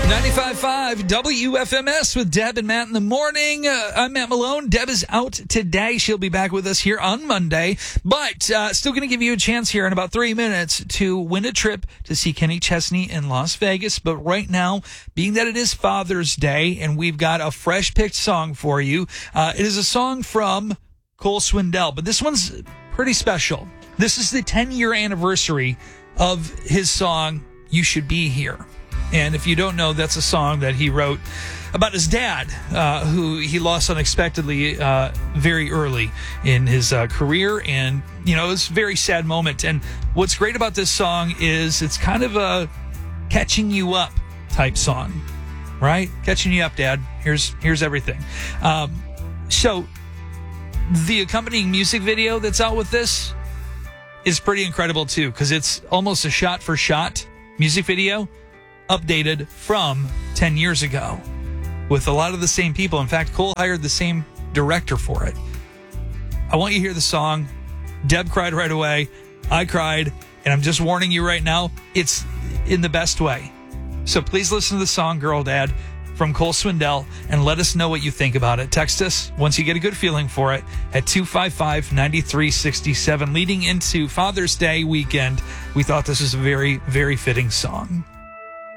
95.5 WFMS with Deb and Matt in the morning. I'm Matt Malone. Deb is out today. She'll be back with us here on Monday. But still going to give you a chance here in about 3 minutes to win a trip to see Kenny Chesney in Las Vegas. But right now, being that it is Father's Day and we've got a fresh picked song for you, it is a song from Cole Swindell. But this one's pretty special. This is the 10-year anniversary of his song, You Should Be Here. And if you don't know, that's a song that he wrote about his dad, who he lost unexpectedly very early in his career. And, you know, it was a very sad moment. And what's great about this song is it's kind of a catching you up type song, right? Catching you up, Dad. Here's everything. So the accompanying music video that's out with this is pretty incredible, too, because it's almost a shot-for-shot music video updated from 10 years ago with a lot of the same people. In fact, Cole hired the same director for it. I want you to hear the song. Deb cried right away. I cried. And I'm just warning you right now, it's in the best way. So please listen to the song, Girl Dad, from Cole Swindell, and let us know what you think about it. Text us once you get a good feeling for it at 255-9367. Leading into Father's Day weekend, we thought this was a very, very fitting song.